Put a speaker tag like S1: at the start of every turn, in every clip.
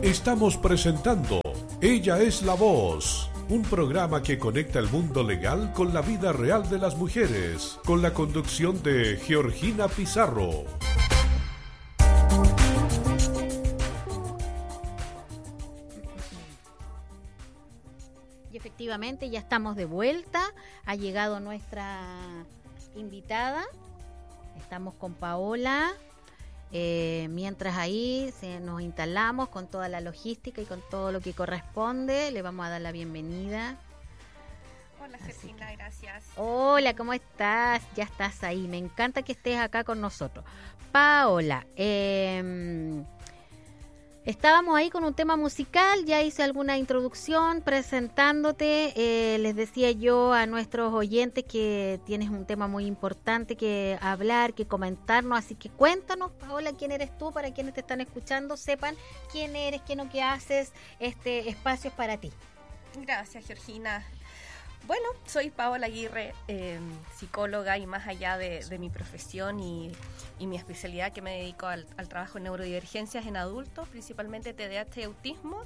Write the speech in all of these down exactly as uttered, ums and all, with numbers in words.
S1: Estamos presentando Ella es la Voz, un programa que conecta el mundo legal con la vida real de las mujeres, con la conducción de Georgina Pizarro.
S2: Y efectivamente ya estamos de vuelta, ha llegado nuestra invitada, estamos con Paola. Eh, mientras ahí se nos instalamos con toda la logística y con todo lo que corresponde, le vamos a dar la bienvenida.
S3: Hola, Georgina, gracias.
S2: Hola, ¿cómo estás? Ya estás ahí, me encanta que estés acá con nosotros. Paola, eh, estábamos ahí con un tema musical, ya hice alguna introducción presentándote, eh, les decía yo a nuestros oyentes que tienes un tema muy importante que hablar, que comentarnos, así que cuéntanos, Paola, quién eres tú, para quienes te están escuchando sepan quién eres, qué es lo que haces, este espacio es para ti.
S3: Gracias, Georgina. Bueno, soy Paola Aguirre, eh, psicóloga, y más allá de, de mi profesión y, y mi especialidad, que me dedico al, al trabajo en neurodivergencias en adultos, principalmente T D A H y autismo.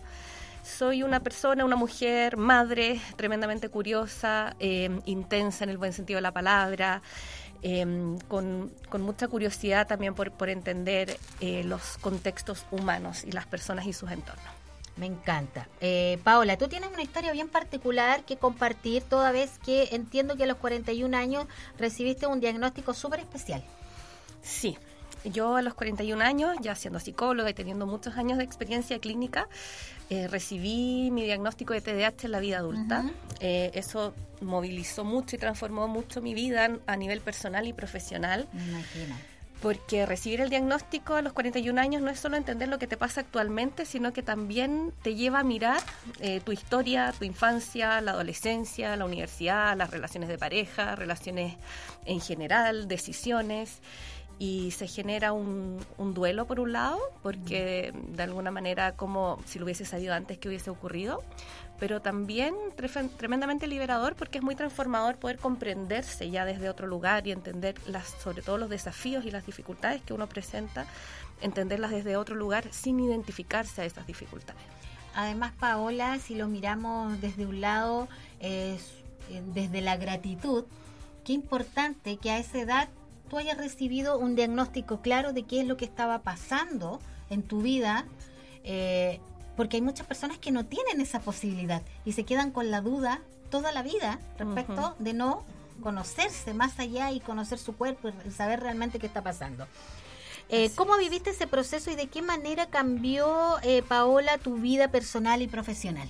S3: Soy una persona, una mujer, madre, tremendamente curiosa, eh, intensa en el buen sentido de la palabra, eh, con, con mucha curiosidad también por, por entender eh, los contextos humanos y las personas y sus entornos.
S2: Me encanta. Eh, Paola, tú tienes una historia bien particular que compartir, toda vez que entiendo que a los cuarenta y un años recibiste un diagnóstico súper especial.
S3: Sí, yo a los cuarenta y un años, ya siendo psicóloga y teniendo muchos años de experiencia clínica, eh, recibí mi diagnóstico de T D A H en la vida adulta. Uh-huh. Eh, eso movilizó mucho y transformó mucho mi vida a nivel personal y profesional.
S2: Me imagino.
S3: Porque recibir el diagnóstico a los cuarenta y un años no es solo entender lo que te pasa actualmente, sino que también te lleva a mirar eh, tu historia, tu infancia, la adolescencia, la universidad, las relaciones de pareja, relaciones en general, decisiones, y se genera un, un duelo por un lado, porque de alguna manera como si lo hubiese sabido antes que hubiese ocurrido, pero también tre- tremendamente liberador, porque es muy transformador poder comprenderse ya desde otro lugar y entender las, sobre todo los desafíos y las dificultades que uno presenta, entenderlas desde otro lugar sin identificarse a esas dificultades.
S2: Además, Paola, si lo miramos desde un lado, eh, desde la gratitud, qué importante que a esa edad tú hayas recibido un diagnóstico claro de qué es lo que estaba pasando en tu vida, eh, porque hay muchas personas que no tienen esa posibilidad y se quedan con la duda toda la vida respecto uh-huh. de no conocerse más allá y conocer su cuerpo y saber realmente qué está pasando. Eh, ¿Cómo viviste ese proceso y de qué manera cambió, eh, Paola, tu vida personal y profesional?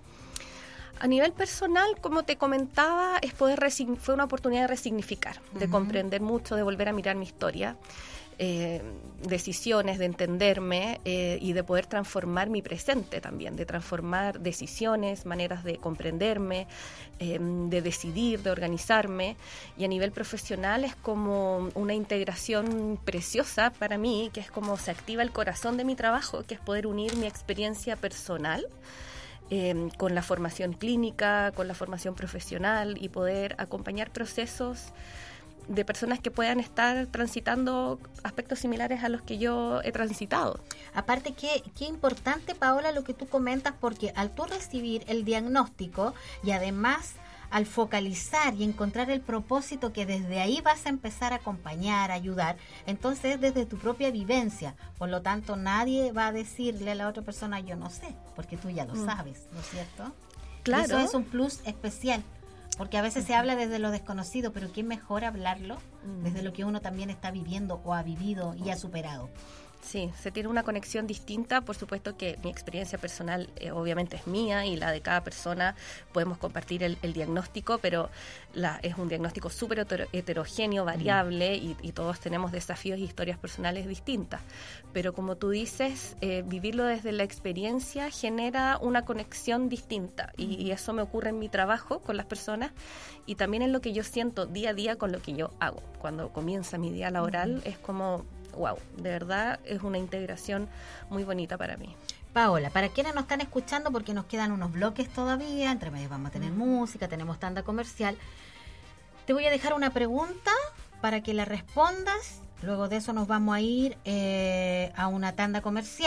S3: A nivel personal, como te comentaba, es poder resign- fue una oportunidad de resignificar, uh-huh. de comprender mucho, de volver a mirar mi historia. Eh, decisiones, de entenderme eh, y de poder transformar mi presente también, de transformar decisiones, maneras de comprenderme, eh, de decidir, de organizarme. Y a nivel profesional es como una integración preciosa para mí, que es como se activa el corazón de mi trabajo, que es poder unir mi experiencia personal eh, con la formación clínica, con la formación profesional y poder acompañar procesos de personas que puedan estar transitando aspectos similares a los que yo he transitado.
S2: Aparte, qué, qué importante, Paola, lo que tú comentas, porque al tú recibir el diagnóstico y además al focalizar y encontrar el propósito que desde ahí vas a empezar a acompañar, a ayudar, entonces desde tu propia vivencia, por lo tanto nadie va a decirle a la otra persona yo no sé, porque tú ya lo mm. sabes, ¿no es cierto?
S3: Claro.
S2: Eso es un plus especial. Porque a veces uh-huh. se habla desde lo desconocido, pero qué mejor hablarlo uh-huh. desde lo que uno también está viviendo o ha vivido y ha superado.
S3: Sí, se tiene una conexión distinta. Por supuesto que mi experiencia personal eh, obviamente es mía y la de cada persona. Podemos compartir el, el diagnóstico, pero la, es un diagnóstico súper heterogéneo, variable, mm. y, y todos tenemos desafíos y historias personales distintas. Pero como tú dices, eh, vivirlo desde la experiencia genera una conexión distinta y, y eso me ocurre en mi trabajo con las personas y también en lo que yo siento día a día con lo que yo hago. Cuando comienza mi día laboral mm. es como... wow, de verdad es una integración muy bonita para mí.
S2: Paola, para quienes nos están escuchando, porque nos quedan unos bloques todavía, entre medio vamos a tener mm. música, tenemos tanda comercial, te voy a dejar una pregunta para que la respondas, luego de eso nos vamos a ir eh, a una tanda comercial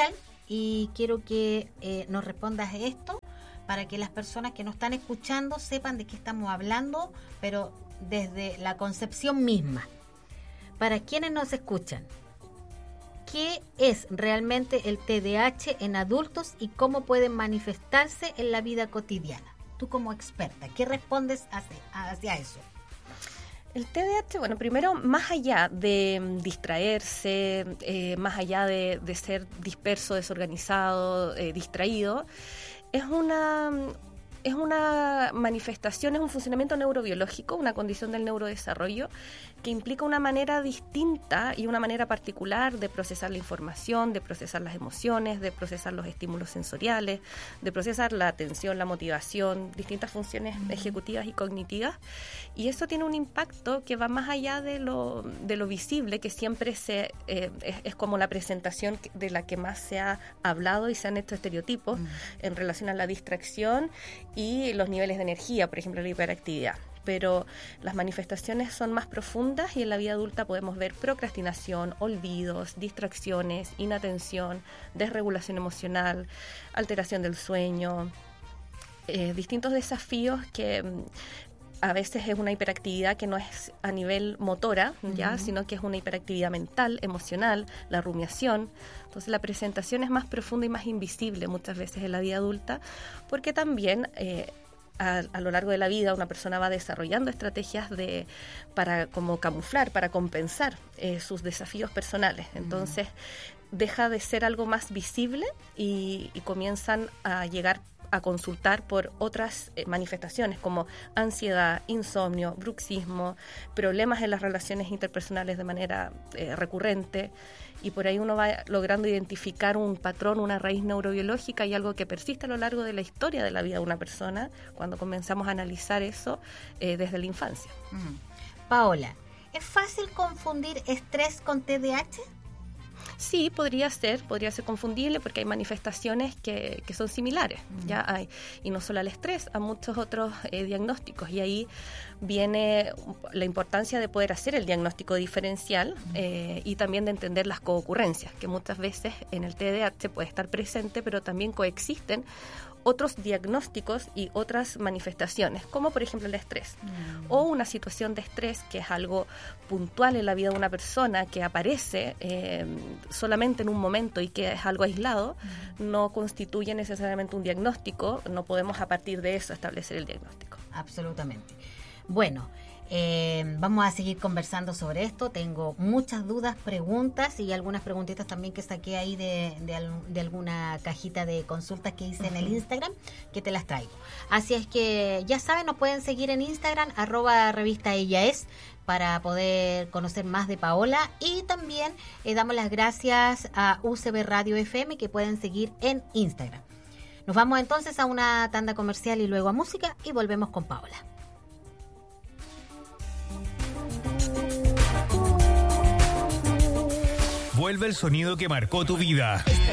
S2: y quiero que eh, nos respondas esto para que las personas que nos están escuchando sepan de qué estamos hablando, pero desde la concepción misma. Para quienes nos escuchan, ¿qué es realmente el T D A H en adultos y cómo pueden manifestarse en la vida cotidiana? Tú como experta, ¿qué respondes hacia, hacia eso?
S3: El T D A H, bueno, primero, más allá de distraerse, eh, más allá de, de ser disperso, desorganizado, eh, distraído, es una... Es una manifestación, es un funcionamiento neurobiológico, una condición del neurodesarrollo que implica una manera distinta y una manera particular de procesar la información, de procesar las emociones, de procesar los estímulos sensoriales, de procesar la atención, la motivación, distintas funciones ejecutivas y cognitivas. Y eso tiene un impacto que va más allá de lo, de lo visible, que siempre se eh, es, es como la presentación de la que más se ha hablado y se han hecho estereotipos mm. en relación a la distracción y los niveles de energía, por ejemplo, la hiperactividad. Pero las manifestaciones son más profundas y en la vida adulta podemos ver procrastinación, olvidos, distracciones, inatención, desregulación emocional, alteración del sueño, eh, distintos desafíos que a veces es una hiperactividad que no es a nivel motora, ya, uh-huh. sino que es una hiperactividad mental, emocional, la rumiación. Entonces la presentación es más profunda y más invisible muchas veces en la vida adulta, porque también eh, a, a lo largo de la vida una persona va desarrollando estrategias de para como camuflar, para compensar eh, sus desafíos personales. Entonces uh-huh. deja de ser algo más visible y, y comienzan a llegar a consultar por otras eh, manifestaciones como ansiedad, insomnio, bruxismo, problemas en las relaciones interpersonales de manera eh, recurrente, y por ahí uno va logrando identificar un patrón, una raíz neurobiológica y algo que persiste a lo largo de la historia de la vida de una persona cuando comenzamos a analizar eso eh, desde la infancia.
S2: Mm. Paola, ¿es fácil confundir estrés con T D A H?
S3: Sí, podría ser, podría ser confundible porque hay manifestaciones que, que son similares, mm. ya hay, y no solo al estrés, a muchos otros eh, diagnósticos, y ahí viene la importancia de poder hacer el diagnóstico diferencial mm. eh, y también de entender las coocurrencias, que muchas veces en el T D A H puede estar presente, pero también coexisten otros diagnósticos y otras manifestaciones, como por ejemplo el estrés, mm. o una situación de estrés que es algo puntual en la vida de una persona que aparece eh, solamente en un momento y que es algo aislado, mm. no constituye necesariamente un diagnóstico, no podemos a partir de eso establecer el diagnóstico.
S2: Absolutamente. Bueno, Eh, vamos a seguir conversando sobre esto. Tengo muchas dudas, preguntas y algunas preguntitas también que saqué ahí de, de, de alguna cajita de consultas que hice uh-huh. en el Instagram, que te las traigo. Así es que ya saben, nos pueden seguir en Instagram, arroba revista ella es, para poder conocer más de Paola, y también eh, damos las gracias a U C B Radio F M, que pueden seguir en Instagram. Nos vamos entonces a una tanda comercial y luego a música, y volvemos con Paola.
S4: Vuelve el sonido que marcó tu vida.